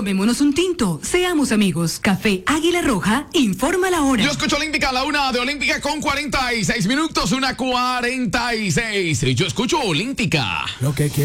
Tomémonos un tinto, seamos amigos. Café Águila Roja, informa la hora. Yo escucho Olímpica a la 1 de Olímpica con 46 minutos, 1:46. Yo escucho Olímpica. Lo que